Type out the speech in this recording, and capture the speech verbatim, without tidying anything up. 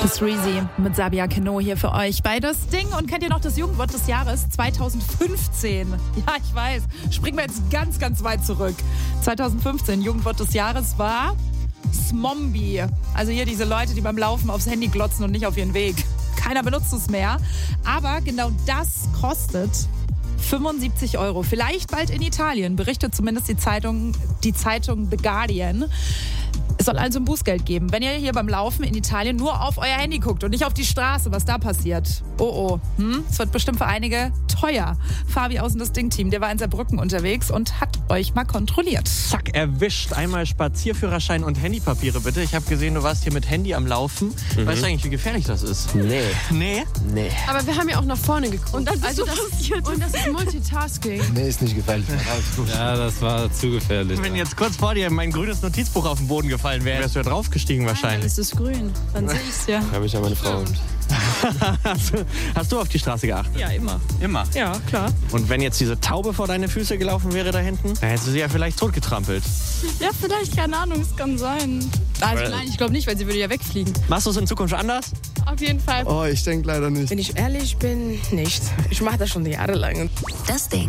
Sreezy mit Sabia Keno hier für euch bei das Ding. Und kennt ihr noch das Jugendwort des Jahres zwanzig fünfzehn? Ja, ich weiß. Springen wir jetzt ganz, ganz weit zurück. zwanzig fünfzehn, Jugendwort des Jahres war Smombi. Also hier diese Leute, die beim Laufen aufs Handy glotzen und nicht auf ihren Weg. Keiner benutzt es mehr. Aber genau das kostet fünfundsiebzig Euro. Vielleicht bald in Italien, berichtet zumindest die Zeitung, die Zeitung The Guardian. Es soll also ein Bußgeld geben, wenn ihr hier beim Laufen in Italien nur auf euer Handy guckt und nicht auf die Straße, was da passiert. Oh oh, hm? Es wird bestimmt für einige teuer. Fabi aus dem das Ding-Team, der war in Saarbrücken unterwegs und hat euch mal kontrolliert. Zack, erwischt. Einmal Spazierführerschein und Handypapiere bitte. Ich habe gesehen, du warst hier mit Handy am Laufen. Mhm. Weißt du eigentlich, wie gefährlich das ist? Nee. Nee? Nee. Aber wir haben ja auch nach vorne geguckt. Und dann also das, und das ist Multitasking. Nee, ist nicht gefährlich. Ja, das war zu gefährlich. Wenn jetzt kurz vor dir mein grünes Notizbuch auf den Boden gefallen wäre, wärst du ja draufgestiegen wahrscheinlich. Dann ist es grün. Dann sehe ich es ja. Habe ich ja meine Frau. hast, du, hast du auf die Straße geachtet? Ja, immer. Immer? Ja, klar. Und wenn jetzt diese Taube vor deine Füße gelaufen wäre da hinten, dann hättest du sie ja vielleicht totgetrampelt. Ja, vielleicht, keine Ahnung, es kann sein. Also Weil- nein, ich glaube nicht, weil sie würde ja wegfliegen. Machst du es in Zukunft anders? Auf jeden Fall. Oh, ich denke leider nicht. Wenn ich ehrlich bin, nicht. Ich mache das schon jahrelang. Das Ding.